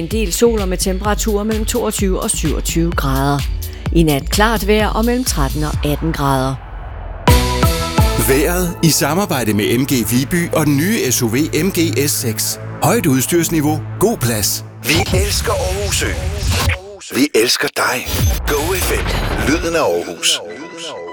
En del sol og med temperaturer mellem 22 og 27 grader. I nat klart vejr og mellem 13 og 18 grader. Vejret i samarbejde med MG Viby og den nye SUV MG S6. Højt udstyrsniveau, god plads. Vi elsker Aarhus Ø. Vi elsker dig. Go FM. Lyden af Aarhus.